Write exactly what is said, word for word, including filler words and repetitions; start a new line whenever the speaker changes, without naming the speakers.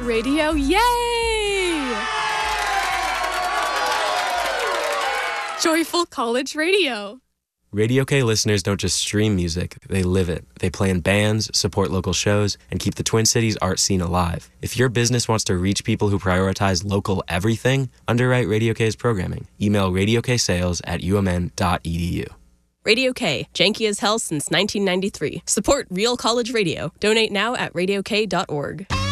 Radio, yay! Joyful College Radio.
Radio K listeners don't just stream music, they live it. They play in bands, support local shows, and keep the Twin Cities art scene alive. If your business wants to reach people who prioritize local everything, underwrite Radio K's programming. Email radioksales at u m n dot e d u.
Radio K, janky as hell since nineteen ninety-three. Support Real College Radio. Donate now at radio k dot org.